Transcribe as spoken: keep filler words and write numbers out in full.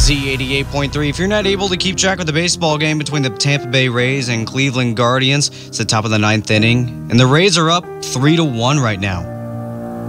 Z eighty-eight point three. If you're not able to keep track of the baseball game between the Tampa Bay Rays and Cleveland Guardians, it's the top of the ninth inning, and the Rays are up three to one right now.